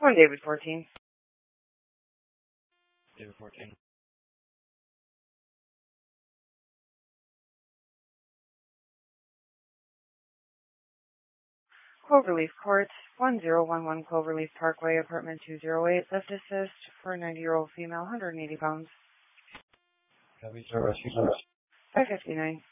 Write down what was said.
One David 14. David 14. Cloverleaf Court, 1011 Cloverleaf Parkway, apartment 208, lift assist for a 90-year-old female, 180 pounds. Copy, start rescue service. 559.